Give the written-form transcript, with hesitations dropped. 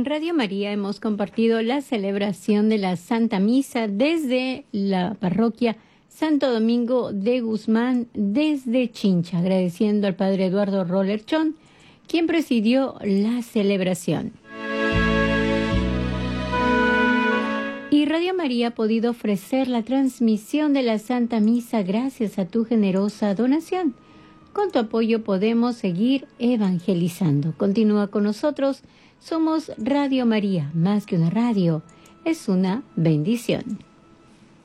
Radio María hemos compartido la celebración de la Santa Misa desde la parroquia Santo Domingo de Guzmán, desde Chincha, agradeciendo al Padre Eduardo Rollerchón, quien presidió la celebración. Y Radio María ha podido ofrecer la transmisión de la Santa Misa gracias a tu generosa donación. Con tu apoyo podemos seguir evangelizando. Continúa con nosotros. Somos Radio María, más que una radio, es una bendición.